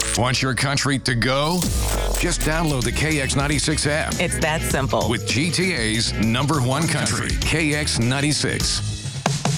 Want your country to go? Just download the KX96 app It's that simple. with GTA's #1 country, KX96.